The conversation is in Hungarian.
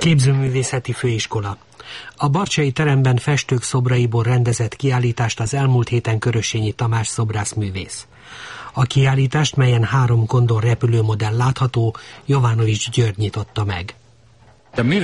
Képzőművészeti Főiskola. A Barcsay teremben festők szobraiból rendezett kiállítást az elmúlt héten Körössényi Tamás szobrászművész. A kiállítást, melyen 3 Condor repülőmodell látható, Jovanovics György nyitotta meg.